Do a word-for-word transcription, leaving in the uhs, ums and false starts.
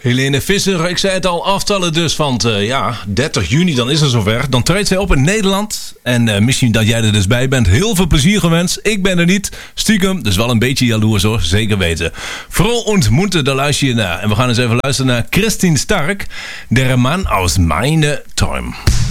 Helene Visser, ik zei het al, aftallen dus, want uh, ja, dertig juni, dan is het zover. Dan treedt zij op in Nederland. En uh, misschien dat jij er dus bij bent. Heel veel plezier gewenst. Ik ben er niet. Stiekem, dus wel een beetje jaloers hoor, zeker weten. Froh und munter, daar luister je naar. En we gaan eens even luisteren naar Christine Stark. Der Mann aus meine Träumen.